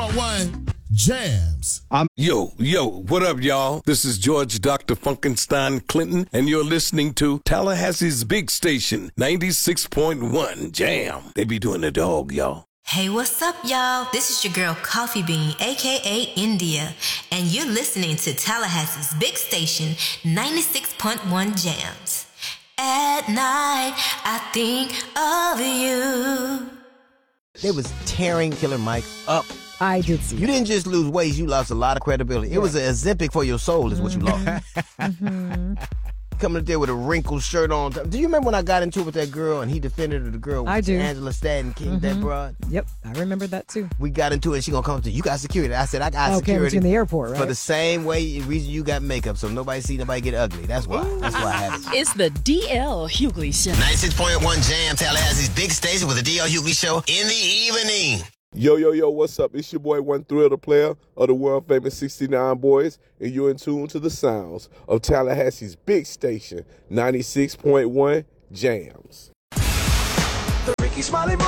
96.1 Jams. Yo, what up, y'all? This is George Dr. Funkenstein Clinton, and you're listening to Tallahassee's big station, 96.1 Jam. They be doing the dog, y'all. Hey, what's up, y'all? This is your girl, Coffee Bean, a.k.a. India, and you're listening to Tallahassee's big station, 96.1 Jams. At night, I think of you. They was tearing Killer Mike up. I did see. You didn't just lose weight, you lost a lot of credibility. It was an Ozempic for your soul is what you lost. Coming up there with a wrinkled shirt on. Do you remember when I got into it with that girl and he defended the girl with Angela Stanton King, that broad? Yep, I remember that too. We got into it and she gonna come up to you got security. I said, I got security. In the airport, right? For the same reason you got makeup, so nobody see nobody get ugly. That's why. That's why I had it. It's the D.L. Hughley Show. 96.1 Jam, Tallahassee's big station with the D.L. Hughley Show in the evening. Yo, what's up? It's your boy, One Thrill, the player of the world-famous 69 Boys, and you're in tune to the sounds of Tallahassee's big station, 96.1 Jams. The Ricky Smiley